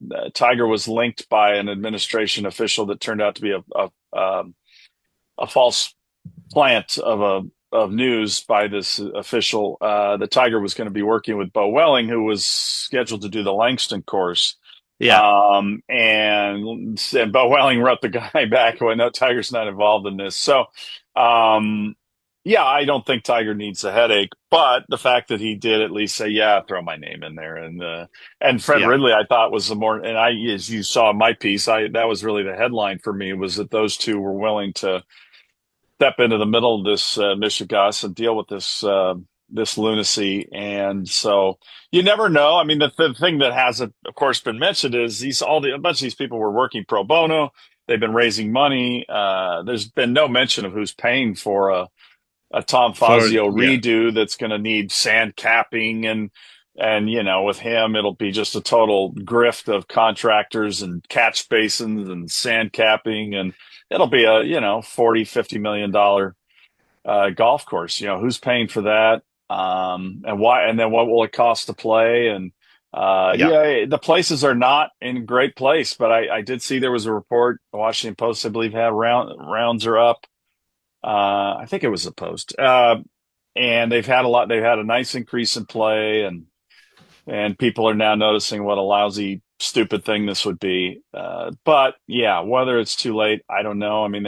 Tiger was linked by an administration official that turned out to be a false plant of news by this official. The Tiger was going to be working with Bo Welling, who was scheduled to do the Langston course. Yeah. And Bo Welling wrote the guy back, well, no, Tiger's not involved in this. So, um, yeah, I don't think Tiger needs a headache, but the fact that he did at least say, yeah, throw my name in there. And Fred Yeah. Ridley, I thought was the more, and as you saw in my piece, that was really the headline for me, was that those two were willing to step into the middle of this Michigas and deal with this lunacy. And so you never know. I mean, the thing that hasn't, of course, been mentioned is a bunch of these people were working pro bono. They've been raising money. There's been no mention of who's paying for a Tom For Fazio yeah. redo that's going to need sand capping and with him it'll be just a total grift of contractors and catch basins and sand capping, and it'll be a 40-50 million dollar golf course. Who's paying for that, and why, and then what will it cost to play? And Yeah. yeah, the places are not in great place, but I did see there was a report, the Washington Post I believe had rounds are up. I think it was the Post. And they've had a nice increase in play, and people are now noticing what a lousy, stupid thing this would be. But yeah, whether it's too late, I don't know. I mean,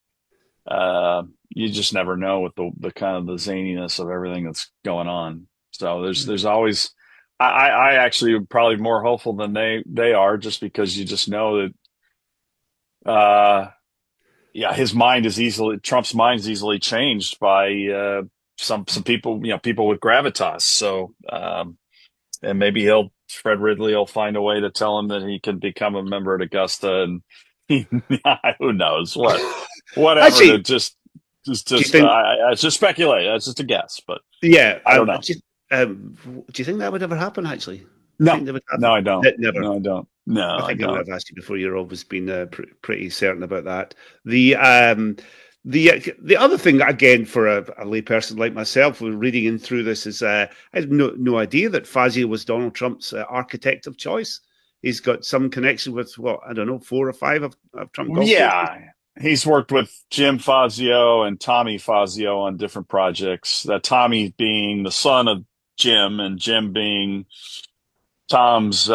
you just never know with the kind of the zaniness of everything that's going on. So there's always, I actually am probably more hopeful than they are, just because you just know that, yeah, Trump's mind is easily changed by, some people, people with gravitas. So, and maybe Fred Ridley will find a way to tell him that he can become a member at Augusta, and who knows whatever. To Actually, do you just think? I just speculate. That's just a guess, but Yeah. I don't know. Do you think that would ever happen? Actually, you No, think that would no, happen? I don't. Never. No, I don't. No, I I think I might don't. have asked you before. You've always been pretty certain about that. The other thing, again, for a layperson like myself, who reading in through this, is I had no idea that Fazio was Donald Trump's architect of choice. He's got some connection with, what, I don't know, four or five of Trump golf courses. Yeah, he's worked with Jim Fazio and Tommy Fazio on different projects. Tommy being the son of Jim, and Jim being Tom's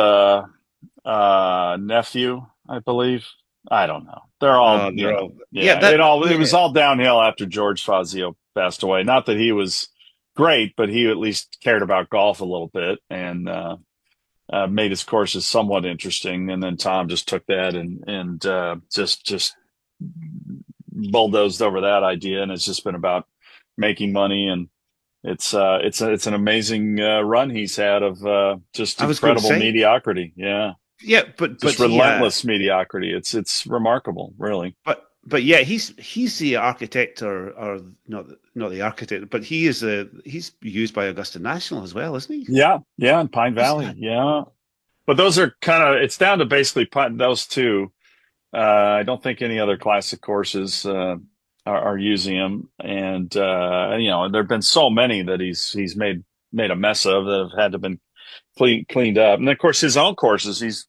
nephew, I believe. I don't know. They're all, They're all, yeah, yeah. It was yeah. all downhill after George Fazio passed away. Not that he was great, but he at least cared about golf a little bit, and made his courses somewhat interesting. And then Tom just took that and just bulldozed over that idea, and it's just been about making money. And it's an amazing run he's had of just I was going to incredible say, mediocrity. Yeah, yeah, just relentless mediocrity. It's remarkable, really. but yeah, he's the architect, or not the architect, but he's used by Augusta National as well, isn't he? Yeah, yeah, in Pine Who's Valley. that? Yeah, but those are it's down to basically those two. I don't think any other classic courses are using him, and there have been so many that he's made a mess of that have had to been cleaned up. And of course, his own courses, he's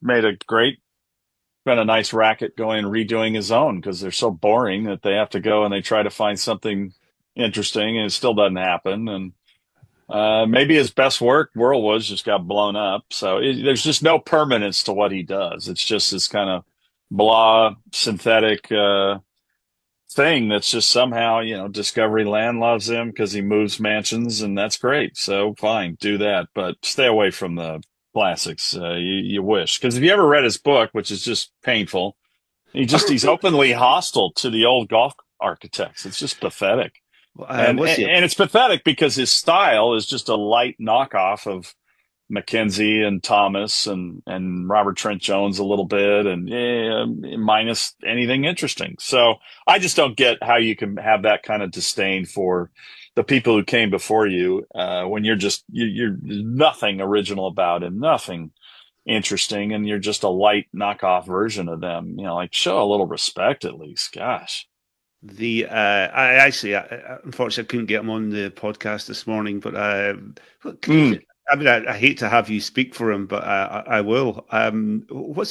been a nice racket going and redoing his own, because they're so boring that they have to go and they try to find something interesting, and it still doesn't happen. And maybe his best work, Whirlwoods, just got blown up. So there's just no permanence to what he does. It's just this kind of blah, synthetic thing that's just somehow, Discovery Land loves him because he moves mansions, and that's great. So fine, do that, but stay away from the classics. You wish, because if you ever read his book, which is just painful, he's openly hostile to the old golf architects. It's just pathetic. What's the And it's pathetic because his style is just a light knockoff of Mackenzie and Thomas and Robert Trent Jones a little bit, and minus anything interesting. So I just don't get how you can have that kind of disdain for the people who came before you, when you're nothing original about him, nothing interesting, and you're just a light knockoff version of them. Like, show a little respect at least. Gosh. I actually, unfortunately, I couldn't get him on the podcast this morning, but Mm. I mean, I hate to have you speak for him, but I will. What's